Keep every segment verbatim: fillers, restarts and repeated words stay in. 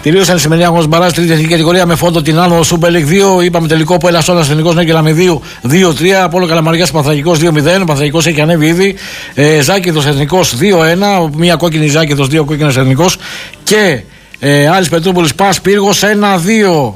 Τελείωσαν η σημερινή αγώνα μπαράζ τρίτη εθνική κατηγορία με φόντο την Άνω Super League δύο. Είπαμε τελικό που έλα Σόλα Εθνικό Νέκελα με δύο τρία. Από όλο Καλαμαριά Παναθρακικό δύο μηδέν. Ο Παναθρακικό έχει ανέβει ήδη. Ε, Ζάκηδος Εθνικό δύο ένα. Μία κόκκινη Ζάκηδος, δύο κόκκινες Εθνικό. Και ε, Άρης Πετρούπολης Πας Πύργος ένα δύο.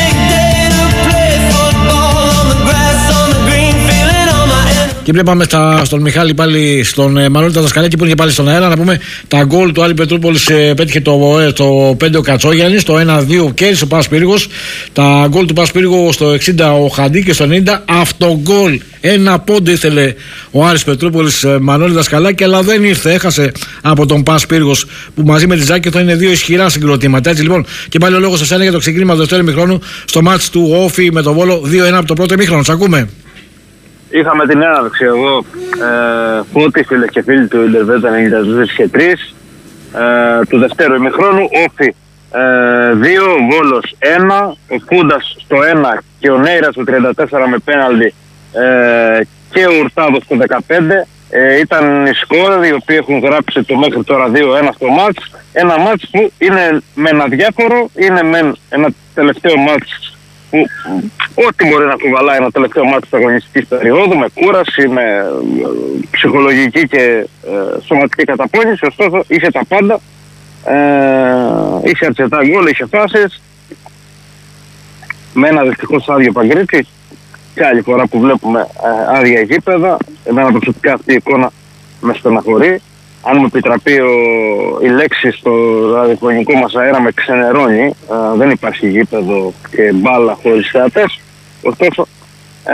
Και βλέπαμε στα, στον Μιχάλη πάλι, στον ε, Μανώλη Δασκαλάκη που είναι και πάλι στον αέρα, να πούμε τα γκολ του Άρη Πετρούπολης. Ε, πέτυχε το, ε, το πέντε ο Κατσόγιαννης, το ένα δύο κέρδισε ο Πας Πύργος. Τα γκολ του Πας Πύργου στο εξήντα ο Χαντί και στο ενενήντα αυτογκολ. Ένα πόντο ήθελε ο Άρης Πετρούπολης, ε, Μανώλη Δασκαλάκη, αλλά δεν ήρθε. Έχασε από τον Πας Πύργος που μαζί με τη Ζάκηθο είναι δύο ισχυρά συγκροτήματα. Έτσι λοιπόν, και πάλι ο λόγος σας για το ξεκίνημα του δεύτερου ημιχρόνου στο μάτς του Όφη με το Βόλο δύο ένα από το πρώτο ημίχρονο. Σας ακούμε. Είχαμε την έναρξη εδώ, ε, Φώτη, φίλες και φίλοι του Ιντερβέτ ενενήντα δύο και τρία, ε, του δευτέρου ημιχρόνου. Όφη ε, δύο, Βόλος ένα, ο Φούντας στο ένα και ο Νέιρας στο τριάντα τέσσερα με πέναλτι ε, και ο Ουρτάδος στο δεκαπέντε. Ε, ήταν οι σκόροι οι οποίοι έχουν γράψει το μέχρι τώρα δύο ένα στο μάτς. Ένα μάτς που είναι με ένα διάφορο, είναι με ένα τελευταίο μάτς που ό,τι μπορεί να κουβαλάει ένα τελευταίο μάτι της αγωνιστικής περίοδου, με κούραση, με ε, ψυχολογική και ε, σωματική καταπώνηση. Ωστόσο είχε τα πάντα, ε, είχε αρκετά γκολ, είχε φάσεις, με ένα δυστυχώς άδειο Παγκρίτη και άλλη φορά που βλέπουμε ε, άδεια γήπεδα. Εμένα προσωπικά αυτή η εικόνα με στεναχωρεί. Αν μου επιτραπεί ο, η λέξη στο ραδιοφωνικό μας αέρα, με ξενερώνει. Ε, δεν υπάρχει γήπεδο και μπάλα χωρίς θεατές. Ωστόσο, ε,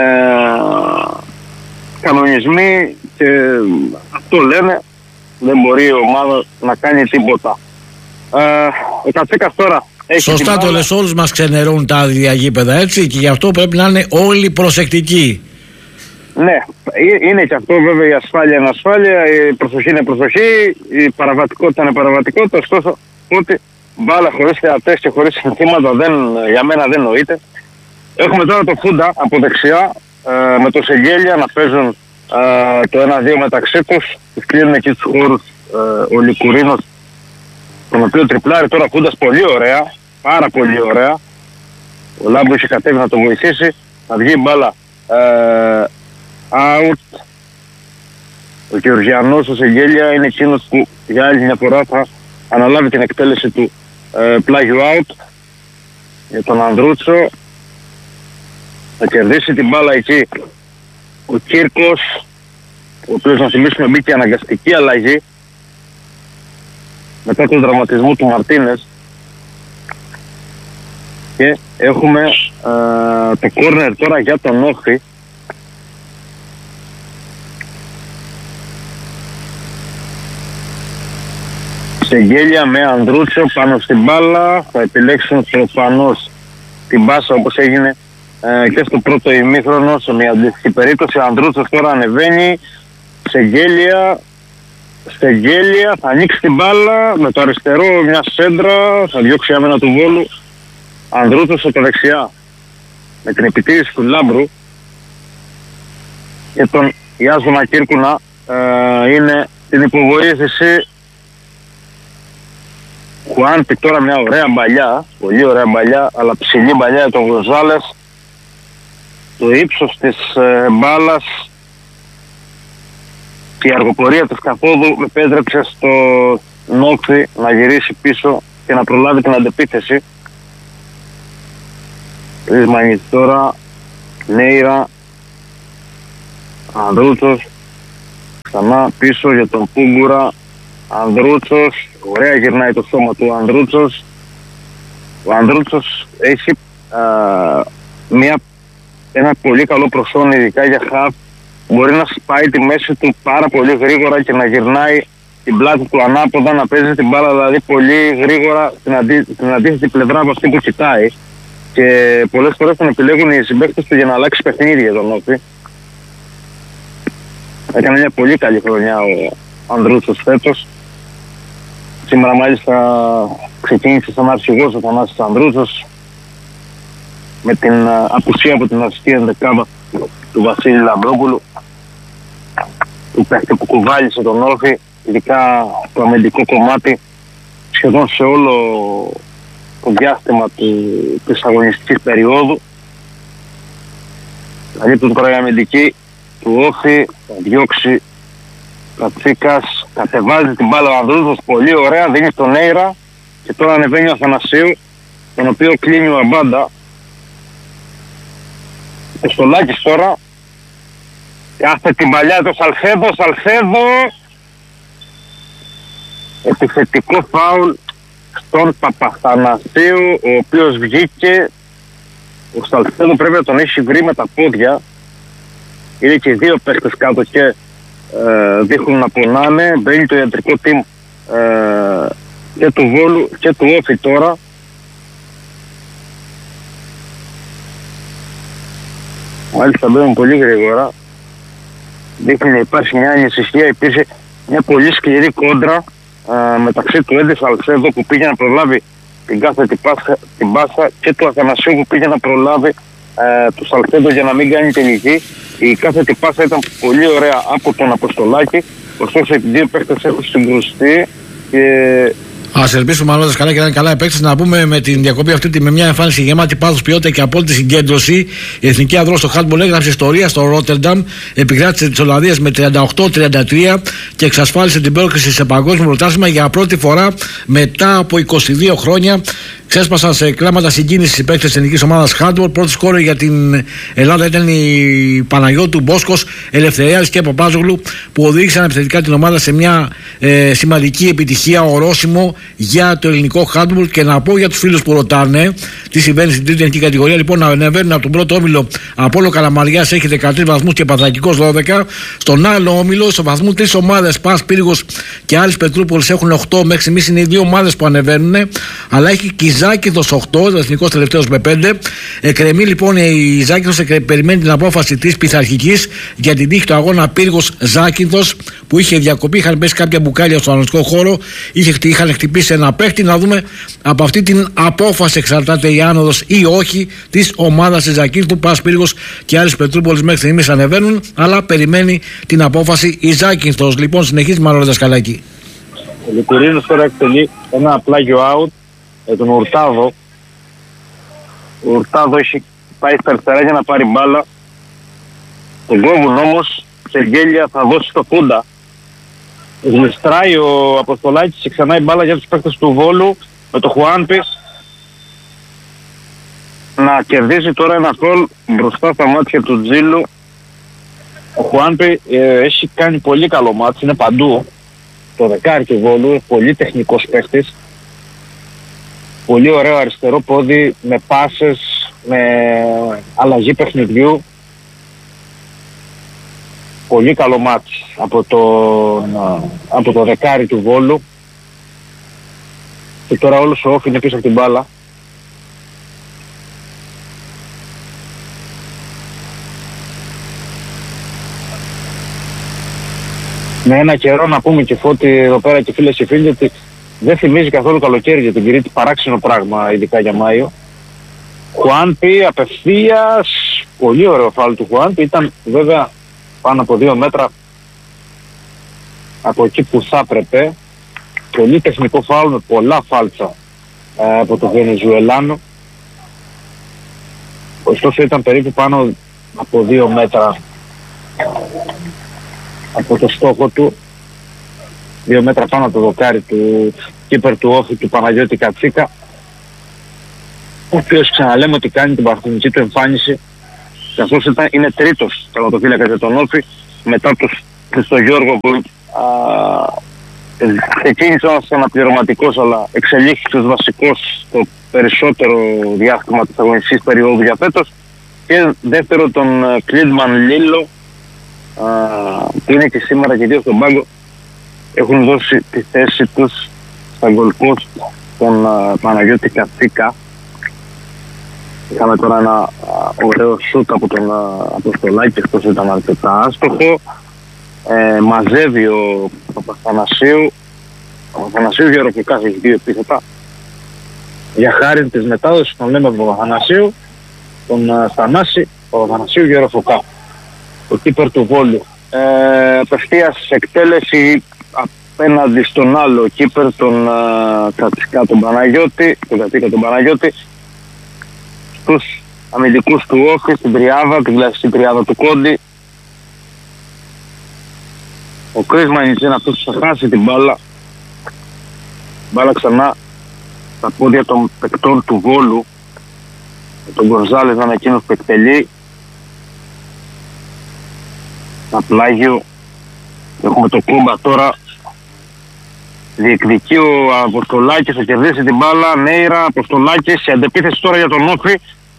κανονισμοί και αυτό λένε, δεν μπορεί η ομάδα να κάνει τίποτα. Ε, ο Κατσίκας τώρα έχει. Σωστά το λες, όλους μας ξενερώνουν τα άδεια γήπεδα, έτσι, και γι' αυτό πρέπει να είναι όλοι προσεκτικοί. Ναι, είναι και αυτό βέβαια, η ασφάλεια είναι ασφάλεια, η προσοχή είναι προσοχή, η παραβατικότητα είναι παραβατικότητα. Ωστόσο, ότι μπάλα χωρίς θεατές και χωρίς συνθήματα δεν, για μένα δεν νοείται. Έχουμε τώρα το Φούντα από δεξιά ε, με το Σεγγέλια να παίζουν ε, το ένα δύο μεταξύ τους. Τους κλείνουν εκεί τους χώρους ε, ο Λικουρίνος, τον οποίο τριπλάρει τώρα Φούντας πολύ ωραία, πάρα πολύ ωραία. Ο Λάμπου είχε κατέβει να το βοηθήσει, να βγει μπάλα ε, out. Ο Γεωργιανός, ο Σεγγέλια, είναι εκείνος που για άλλη μια φορά θα αναλάβει την εκτέλεση του ε, πλάγιου out για τον Ανδρούτσο. Θα κερδίσει την μπάλα εκεί ο Κύρκος, ο οποίος, να θυμίσουμε, μπήκε αναγκαστική αλλαγή μετά τον τραυματισμό του Μαρτίνες. Και έχουμε ε, το κόρνερ τώρα για τον Όφη. Σεγγέλια με Ανδρούτσο πάνω στην μπάλα. Θα επιλέξουν προφανώς την πάσα όπως έγινε ε, και στο πρώτο ημίχρονο. Σε μια αντίστοιχη περίπτωση Ανδρούτσος τώρα ανεβαίνει. Σεγγέλια Σεγγέλια θα ανοίξει την μπάλα με το αριστερό, μια σέντρα, θα διώξει άμενα του Βόλου. Ανδρούτσος από δεξιά με την επιτήρηση του Λάμπρου και τον Ιάζωνα Κύρκουνα ε, είναι την υποβοήθηση. Χουάντι τώρα μια ωραία μπαλιά, πολύ ωραία μπαλιά, αλλά ψηλή μπαλιά για τον Γοζάλες. Το ύψος της ε, μπάλας και η αργοπορία της καθόδου επέτρεψε στο Νόκθι να γυρίσει πίσω και να προλάβει την αντεπίθεση. Ρισμανιτ τώρα, Νέιρα, Ανδρούτσος, ξανά πίσω για τον Πούγκουρα, Ανδρούτσος, ωραία γυρνάει το σώμα του Ανδρούτσος. Ο Ανδρούτσος έχει α, μια, ένα πολύ καλό προσόν, ειδικά για χαφ. Μπορεί να σπάει τη μέση του πάρα πολύ γρήγορα και να γυρνάει την πλάτη του ανάποδα, να παίζει την μπάλα δηλαδή πολύ γρήγορα στην, αντί, στην αντίθετη πλευρά από αυτή που κοιτάει. Και πολλές φορές τον επιλέγουν οι συμπαίκτες του για να αλλάξει παιχνίδι για τον Όφη. Έκανε μια πολύ καλή χρονιά ο Ανδρούτσος φέτος. Σήμερα μάλιστα ξεκίνησε σαν αρχηγός ο Θανάσης Ανδρούτσος με την uh, απουσία από την αρχική ενδεκάδα του Βασίλη Λαμπρόπουλου, του παίχτη που κουβάλισε τον Όφη, ειδικά το αμυντικό κομμάτι σχεδόν σε όλο το διάστημα του, της αγωνιστικής περίοδου. Δηλαδή του τώρα η αμυντική του Όφη, θα διώξει Κατσίκας, κατεβάζει την μπάλα ο Ανδρούζος πολύ ωραία, δίνει στον Έιρα και τώρα ανεβαίνει ο Αθανασίου, τον οποίο κλείνει ο Αμπάντα. Ο Στολάκης τώρα κάθε την παλιά του Σαλφέδο, Σαλφέδο επιθετικό φάουλ στον Παπαθανασίου, ο οποίος βγήκε. Ο Σαλφέδο πρέπει να τον έχει βρει με τα πόδια. Είναι και δύο παίχτες κάτω και ε, δείχνουν να πονάνε. Μπαίνει το ιατρικό team ε, και του Βόλου και του Όφη τώρα. Μάλιστα μπαίνουν πολύ γρήγορα. Δείχνει να υπάρχει μια ανησυχία. Υπήρχε μια πολύ σκληρή κόντρα ε, μεταξύ του Έντε Σαλφέδο που πήγε να προλάβει την κάθετη πάσα, την πάσα και του Αθανασίου που πήγε να προλάβει ε, του Σαλφέδο για να μην κάνει τελική. Η κάθετη πάσα ήταν πολύ ωραία από τον Αποστολάκη. Ωστόσο οι δύο παίκτες έχουν συγκρουστεί και... Ας ελπίσουμε μάλλον καλά και να είναι καλά οι παίκτες. Να πούμε με την διακοπή αυτή με μια εμφάνιση γεμάτη πάθος, ποιότητα και απόλυτη συγκέντρωση. Η εθνική αδρό στο handball έγραψε ιστορία στο Ρότερνταμ. Επικράτησε τις Ολλανδίες με τριάντα οκτώ τριάντα τρία και εξασφάλισε την πρόκριση σε παγκόσμιο πρωτάθλημα για πρώτη φορά μετά από είκοσι δύο χρόνια. Ξέσπασαν σε κλάματα συγκίνηση οι παίκτες της εθνικής ομάδας handball. Πρώτη σκόρερ για την Ελλάδα ήταν η Παναγιώτου, Μπόσκος, Ελευθεριάδης και Παπάζογλου που οδήγησαν επιθετικά την ομάδα σε μια ε, σημαντική επιτυχία, ορόσημο για το ελληνικό handball. Και να πω για τους φίλους που ρωτάνε τι συμβαίνει στην τρίτη εθνική κατηγορία. Λοιπόν, να ανεβαίνουν από τον πρώτο όμιλο Απόλλω Καλαμαριάς έχει δεκατρείς βαθμούς και Παθρακικός δώδεκα. Στον άλλο όμιλο, στο βαθμού τρεις ομάδες, Πας Πύργος και Άρης Πετρούπολης έχουν οκτώ. Μέχρι στιγμής είναι οι δύο ομάδες που ανεβαίνουν, αλλά έχει και η Ζάκυνθος οκτώ, ο εθνικός τελευταίος με πέντε. Εκκρεμεί λοιπόν η Ζάκυνθος, περιμένει την απόφαση της πειθαρχικής για την τύχη του αγώνα Πύργος Ζάκυνθος που είχε διακοπεί. Είχαν πέσει κάποια μπουκάλια στο αγωνιστικό χώρο, είχε, είχαν χτυπήσει ένα παίχτη. Να δούμε από αυτή την απόφαση εξαρτάται η άνοδος ή όχι της ομάδας της Ζάκυνθου. Πας Πύργος και Άρης Πετρούπολης μέχρι στιγμής ανεβαίνουν, αλλά περιμένει την απόφαση η Ζάκυνθος. Λοιπόν, συνεχίζει Μανώλη Δασκαλάκη. Ο Λικουρίνος τώρα εκτελεί ένα πλάγιο out για τον Ουρτάδο. Ο Ουρτάδο έχει πάει στα αριστερά για να πάρει μπάλα. Τον κόβουν όμως, σε γέλια θα δώσει το Φούντα. Γλιστράει ο Αποστολάκης και ξανά η μπάλα για τους παίκτες του Βόλου με το Χουάνπι να κερδίζει τώρα ένα γκολ μπροστά στα μάτια του Τζίλου. Ο Χουάνπι ε, έχει κάνει πολύ καλό μάτς, είναι παντού. Το δεκάρι του Βόλου, πολύ τεχνικός παίκτης. Πολύ ωραίο αριστερό πόδι, με πάσες, με αλλαγή παιχνιδιού. Πολύ καλό μάτς από το, από το δεκάρι του Βόλου. Και τώρα όλος ο Όφη είναι πίσω από την μπάλα. Με ένα καιρό να πούμε και Φώτη εδώ πέρα και φίλες και φίλοι ότι δεν θυμίζει καθόλου καλοκαίρι για την Κρήτη, παράξενο πράγμα ειδικά για Μάιο. Χουάνπι απευθείας, πολύ ωραίο φάουλ του Χουάνπι, ήταν βέβαια πάνω από δύο μέτρα από εκεί που θα έπρεπε. Πολύ τεχνικό φάουλ με πολλά φάλτσα ε, από το Βενεζουελάνο. Ωστόσο ήταν περίπου πάνω από δύο μέτρα από το στόχο του, δύο μέτρα πάνω από το δοκάρι του κύπερ του Όφη του Παναγιώτη Κατσίκα, ο οποίος ξαναλέμε ότι κάνει την παρθενική του εμφάνιση, καθώς ήταν, είναι τρίτος τερματοφύλακας για τον Όφη μετά τον στο Γιώργο που ξεκίνησε ως αναπληρωματικός αλλά εξελίχθηκε ως βασικός το περισσότερο διάστημα της αγωνιστικής περίοδου για φέτος, και δεύτερο τον Κλίντμαν Λίλο, που είναι και σήμερα και δύο στον πάγκο, έχουν δώσει τη θέση τους στα γκολ post τον Παναγιώτη Κατσίκα. Είχαμε τώρα ένα ωραίο σούτ από τον Αποστολάκη, αυτός ήταν αρκετά άστοχο. Ε, μαζεύει ο Παπαθανασίου. Ο Παπαθανασίου γεροφικά έχει δύο επίθετα. Για χάρη της μετάδοσης τον λέμε Παπαθανασίου, τον Στανάση, ο Παπαθανασίου γεροφικά. Ο κύπερ του Βόλου. Ε, απευθείας εκτέλεση απέναντι στον άλλο κύπερ, τον uh, Κατσικά τον Παναγιώτη, τον Κατσίκα τον Παναγιώτη, στους αμυντικούς του Όφη, στην τριάδα, την κλασική τριάδα του Κόντι. Ο Κρίσμανιτς είναι αυτός που θα χάσει την μπάλα. Μπάλα ξανά στα πόδια των παικτών του Βόλου. Τον Γκονζάλες να είναι εκείνος που εκτελεί. Στα πλάγιο έχουμε το Κούμπα τώρα. Διεκδικεί ο Αποστολάκης, θα κερδίσει την μπάλα. Νέιρα, Αποστολάκης, σε αντεπίθεση τώρα για τον Όφη.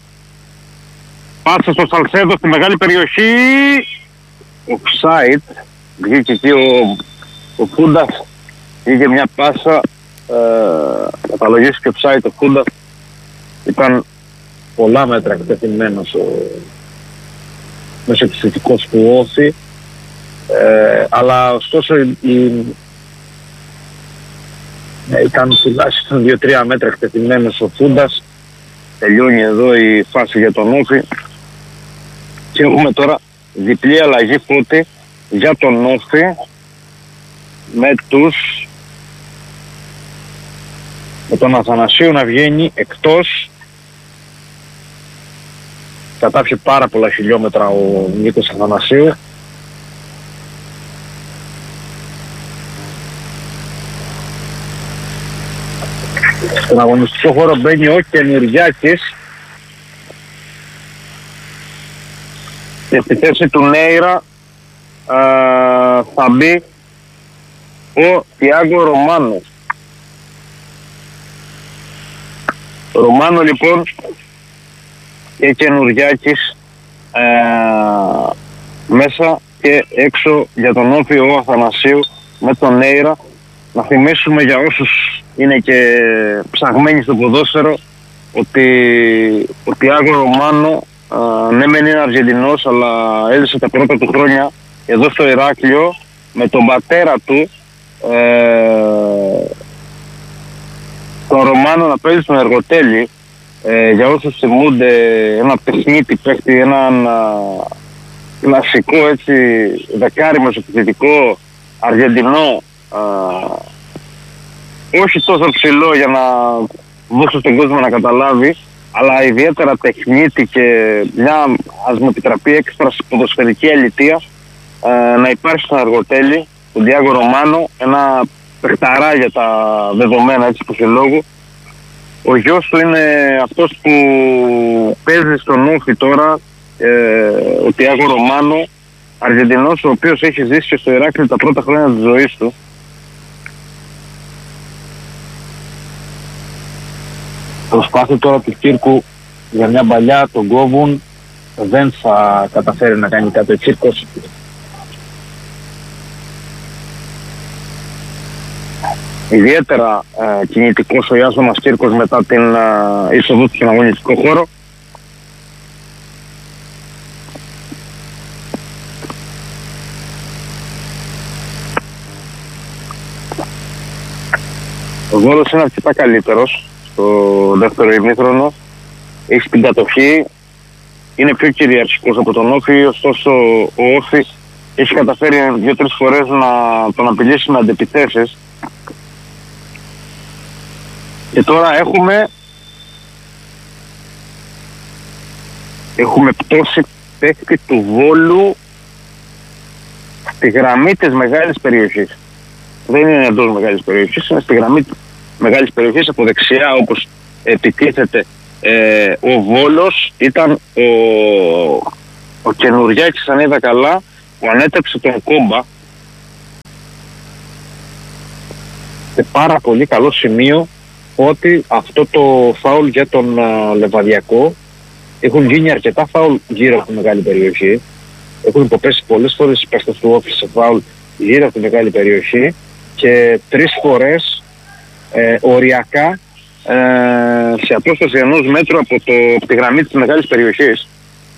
Πάσα στο Σαλσέδο στη μεγάλη περιοχή. Offside. Βγήκε εκεί ο, ο Φούντας. Βγήκε μια πάσα. Ε, καταλογίστηκε offside ο Φούντας. Ήταν πολλά μέτρα εκτεθειμένος ο μεσοεπιθετικός του Όφη. Ε, αλλά ωστόσο η, η, ήταν τουλάχιστον δύο τρία μέτρα εκτεθειμένος ο Φούντας. Τελειώνει εδώ η φάση για τον Όφη. Και έχουμε τώρα διπλή αλλαγή πότε για τον Όφη με τους με τον Αθανασίου να βγαίνει εκτός. Κατάφυγε πάρα πολλά χιλιόμετρα ο Νίκος Αθανασίου. Στον αγωνιστικό χώρο μπαίνει ο Κενουριάκης και στη θέση του Νέιρα α, θα μπει ο Τιάγκο Ρωμάνο. Ρωμάνο λοιπόν και Κενουριάκης α, μέσα και έξω για τον Όφη ο Αθανασίου με τον Νέιρα. Να θυμίσουμε για όσους είναι και ψαγμένοι στο ποδόσφαιρο ότι ο Τιάγκο Ρωμάνο α, ναι μεν είναι Αργεντινός, αλλά έζησε τα πρώτα του χρόνια εδώ στο Ηράκλειο με τον πατέρα του ε, τον Ρωμάνο να παίζει στον Εργοτέλη. Ε, για όσους θυμούνται ένα παιχνίδι παίχτη, έναν α, κλασικό έτσι δεκάρι μεσοπιθετικό Αργεντινό, α, όχι τόσο ψηλό για να δώσω στον κόσμο να καταλάβει, αλλά ιδιαίτερα τεχνίτη και μια, ας μου επιτραπεί, έξτρα ποδοσφαιρική αλητεία ε, να υπάρχει στον Αργοτέλη, τον Τιάγκο Ρωμάνο, ένα παιχταρά για τα δεδομένα έτσι που σε λόγου. Ο γιος του είναι αυτός που παίζει στον Όφη τώρα, ε, ο Τιάγκο Ρωμάνο, Αργεντινός, ο οποίος έχει ζήσει και στο Ηράκλειο τα πρώτα χρόνια της ζωής του. Προσπάθει τώρα του Κύρκου για μια παλιά, τον κόβουν, δεν θα καταφέρει να κάνει κάτι ο Κύρκος. Ιδιαίτερα ε, κινητικός ο Ιάσονας Κύρκος μετά την ε, είσοδο του στον αγωνιστικό χώρο. Ο Βόλος είναι αρκετά καλύτερος στο δεύτερο ημίχρονο. Έχει την κατοχή, είναι πιο κυριαρχικός από τον Όφη, ωστόσο ο Όφη έχει καταφέρει δύο-τρεις φορές να τον απειλήσει με αντεπιθέσεις. Και τώρα έχουμε έχουμε πτώση παίκτη του Βόλου στη γραμμή της μεγάλης περιοχής. Δεν είναι εντός μεγάλης περιοχής, είναι στη γραμμή μεγάλης περιοχής από δεξιά, όπως επιτίθεται ε, ο Βόλος. Ήταν ο, ο Κενουριάκης, αν είδα καλά, που ανέτρεψε τον Κόμπα σε πάρα πολύ καλό σημείο, ότι αυτό το φάουλ για τον uh, Λεβαδιακό, έχουν γίνει αρκετά φάουλ γύρω από τη μεγάλη περιοχή, έχουν υποπέσει πολλές φορές οι παίκτες του Όφη σε φάουλ γύρω από τη μεγάλη περιοχή και τρεις φορές ε, οριακά ε, σε απόσταση ενός μέτρου από, το, από τη γραμμή της μεγάλης περιοχής.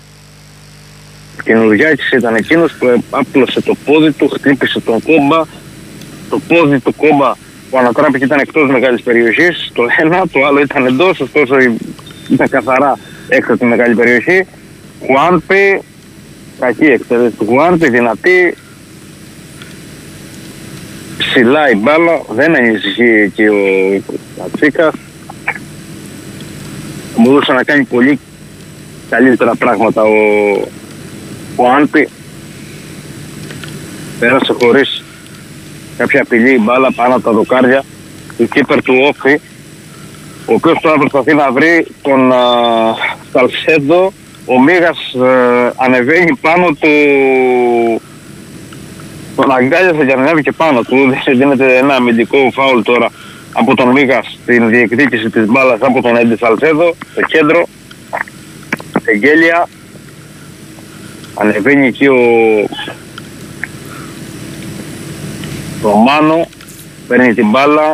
Ο Κενουριάκης ήταν εκείνος που άπλωσε το πόδι του, χτύπησε τον Κόμπα, το πόδι του Κόμπα που ανατράπηκε ήταν εκτός μεγάλης περιοχής, το ένα, το άλλο ήταν εντός, ωστόσο ήταν καθαρά έξω από τη μεγάλη περιοχή. Χουάνπι, κακή εκτέλεση του Χουάνπι, δυνατή. ψηλά η μπάλα, δεν ανησυχεί εκεί ο Ατσίκας. Μπορούσε να κάνει πολύ καλύτερα πράγματα ο, ο Άνπη. Πέρασε χωρίς κάποια απειλή η μπάλα πάνω από τα δοκάρια του κύπερ του Όφη, ο οποίος τώρα προσπαθεί να βρει τον Σαλσέντο. Ο Μίγας ε, ανεβαίνει πάνω του, τον αγκάλιασε για να ανέβει και πάνω του. Δίνεται ένα αμυντικό φάουλ τώρα από τον Μίγα στην διεκδίκηση της μπάλας από τον Έντι Σαλσέδο στο κέντρο. Εγγέλια. Ανεβαίνει εκεί ο Ρωμάνο, παίρνει την μπάλα.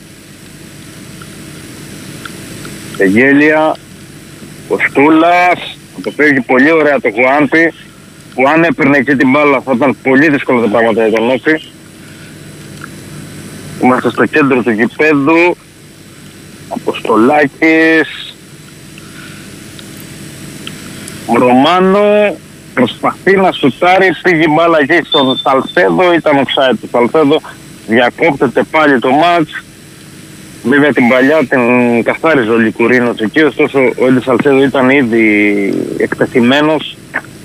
Εγγέλια. Ο Στούλας αποφεύγει πολύ ωραία το Χουάνπι, που αν έπαιρνε εκεί την μπάλα θα ήταν πολύ δύσκολο τα πράγματα για τον Όφη. Είμαστε στο κέντρο του γηπέδου. Αποστολάκης. Ρωμάνο προσπαθεί να σουτάρει, πήγε η μπάλα εκεί στον Σαλσέδο, ήταν offside του Σαλσέδο, διακόπτεται πάλι το μάτς. Βέβαια την παλιά την καθάριζε ο Λικουρίνος εκεί, ωστόσο ο Έντι Σαλσέδο ήταν ήδη εκτεθειμένος